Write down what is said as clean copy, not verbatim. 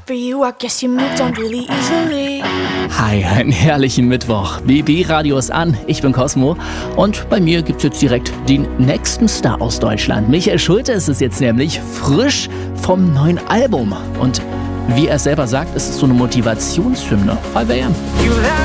for you, I guess you moved on really easily. Hi, einen herrlichen Mittwoch. BB Radio ist an, ich bin Cosmo und bei mir gibt's jetzt direkt den nächsten Star aus Deutschland. Michael Schulte ist es jetzt nämlich, frisch vom neuen Album. Und wie er selber sagt, ist es so eine Motivationshymne. 5 AM.